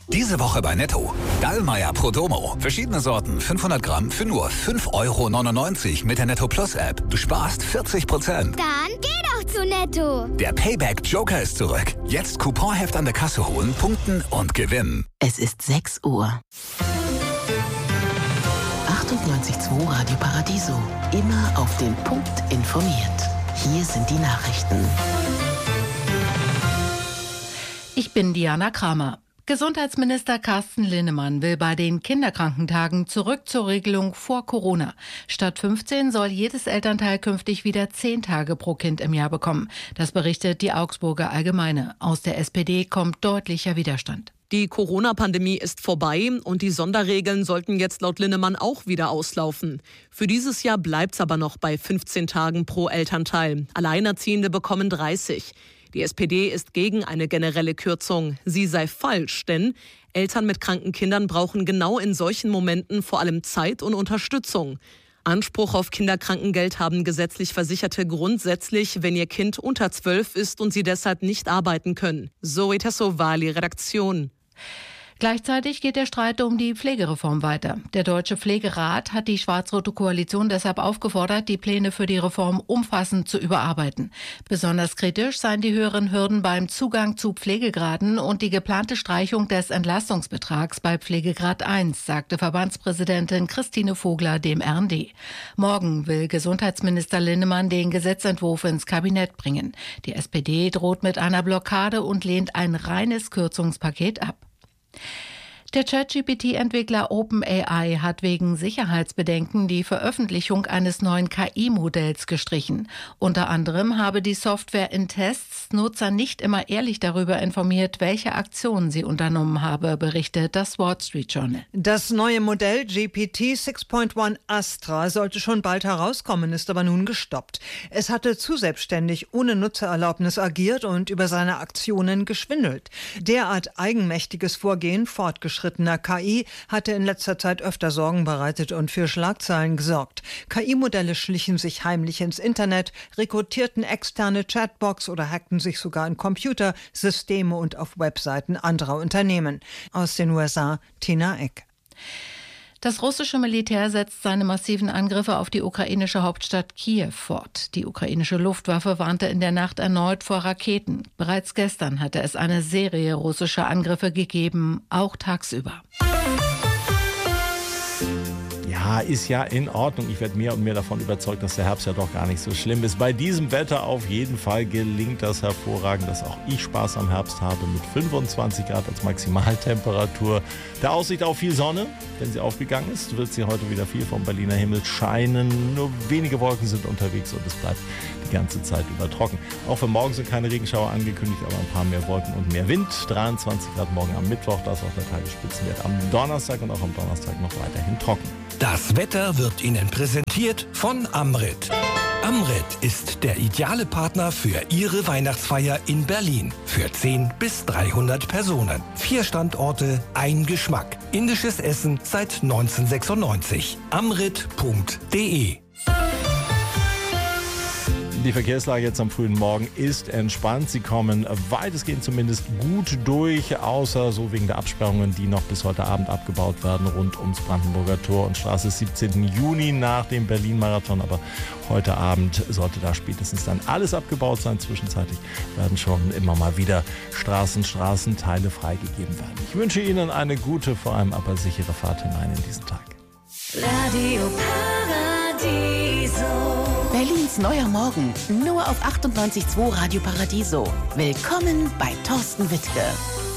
Diese Woche bei Netto. Dallmayr Prodomo. Verschiedene Sorten, 500 Gramm für nur 5,99 € mit der Netto Plus App. Du sparst 40%. Dann geh doch zu Netto. Der Payback Joker ist zurück. Jetzt Couponheft an der Kasse holen, punkten und gewinnen. Es ist 6 Uhr. 98.2 Radio Paradiso. Immer auf den Punkt informiert. Hier sind die Nachrichten. Ich bin Diana Kramer. Gesundheitsminister Carsten Linnemann will bei den Kinderkrankentagen zurück zur Regelung vor Corona. Statt 15 soll jedes Elternteil künftig wieder 10 Tage pro Kind im Jahr bekommen. Das berichtet die Augsburger Allgemeine. Aus der SPD kommt deutlicher Widerstand. Die Corona-Pandemie ist vorbei und die Sonderregeln sollten jetzt laut Linnemann auch wieder auslaufen. Für dieses Jahr bleibt's aber noch bei 15 Tagen pro Elternteil. Alleinerziehende bekommen 30. Die SPD ist gegen eine generelle Kürzung. Sie sei falsch, denn Eltern mit kranken Kindern brauchen genau in solchen Momenten vor allem Zeit und Unterstützung. Anspruch auf Kinderkrankengeld haben gesetzlich Versicherte grundsätzlich, wenn ihr Kind unter 12 ist und sie deshalb nicht arbeiten können. Zoe Tassovali, Redaktion. Gleichzeitig geht der Streit um die Pflegereform weiter. Der Deutsche Pflegerat hat die schwarz-rote Koalition deshalb aufgefordert, die Pläne für die Reform umfassend zu überarbeiten. Besonders kritisch seien die höheren Hürden beim Zugang zu Pflegegraden und die geplante Streichung des Entlastungsbetrags bei Pflegegrad 1, sagte Verbandspräsidentin Christine Vogler dem RND. Morgen will Gesundheitsminister Linnemann den Gesetzentwurf ins Kabinett bringen. Die SPD droht mit einer Blockade und lehnt ein reines Kürzungspaket ab. Der ChatGPT-Entwickler OpenAI hat wegen Sicherheitsbedenken die Veröffentlichung eines neuen KI-Modells gestrichen. Unter anderem habe die Software in Tests Nutzer nicht immer ehrlich darüber informiert, welche Aktionen sie unternommen habe, berichtet das Wall Street Journal. Das neue Modell GPT 6.1 Astra sollte schon bald herauskommen, ist aber nun gestoppt. Es hatte zu selbstständig ohne Nutzererlaubnis agiert und über seine Aktionen geschwindelt. Derart eigenmächtiges Vorgehen fortgeschrittener KI hatte in letzter Zeit öfter Sorgen bereitet und für Schlagzeilen gesorgt. KI-Modelle schlichen sich heimlich ins Internet, rekrutierten externe Chatbots oder hackten sich sogar in Computer, Systeme und auf Webseiten anderer Unternehmen. Aus den USA, Tina Eck. Das russische Militär setzt seine massiven Angriffe auf die ukrainische Hauptstadt Kiew fort. Die ukrainische Luftwaffe warnte in der Nacht erneut vor Raketen. Bereits gestern hatte es eine Serie russischer Angriffe gegeben, auch tagsüber. Ja, ist ja in Ordnung. Ich werde mehr und mehr davon überzeugt, dass der Herbst ja doch gar nicht so schlimm ist. Bei diesem Wetter auf jeden Fall gelingt das hervorragend, dass auch ich Spaß am Herbst habe mit 25 Grad als Maximaltemperatur. Der Aussicht auf viel Sonne, wenn sie aufgegangen ist, wird sie heute wieder viel vom Berliner Himmel scheinen. Nur wenige Wolken sind unterwegs und es bleibt die ganze Zeit über trocken. Auch für morgen sind keine Regenschauer angekündigt, aber ein paar mehr Wolken und mehr Wind. 23 Grad morgen am Mittwoch, das ist auch der Tagesspitzenwert am Donnerstag und auch am Donnerstag noch weiterhin trocken. Das Wetter wird Ihnen präsentiert von Amrit. Amrit ist der ideale Partner für Ihre Weihnachtsfeier in Berlin. Für 10 bis 300 Personen. 4 Standorte, ein Geschmack. Indisches Essen seit 1996. amrit.de. Die Verkehrslage jetzt am frühen Morgen ist entspannt. Sie kommen weitestgehend zumindest gut durch, außer so wegen der Absperrungen, die noch bis heute Abend abgebaut werden, rund ums Brandenburger Tor und Straße 17. Juni nach dem Berlin-Marathon. Aber heute Abend sollte da spätestens dann alles abgebaut sein. Zwischenzeitlich werden schon immer mal wieder Straßenteile freigegeben werden. Ich wünsche Ihnen eine gute, vor allem aber sichere Fahrt hinein in diesen Tag. Radio Paradiso. Berlins neuer Morgen, nur auf 98.2 Radio Paradiso. Willkommen bei Thorsten Wittke.